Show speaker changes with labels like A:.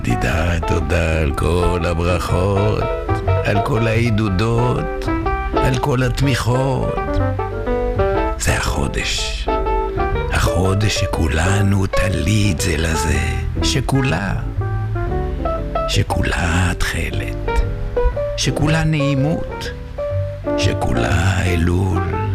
A: תדע תודה על כל הברכות, על כל העידודות, על כל התמיכות. זה החודש, החודש שכולנו תליד זה לזה, שכולה תחלת, שכולה נעימות, שכולה אלול.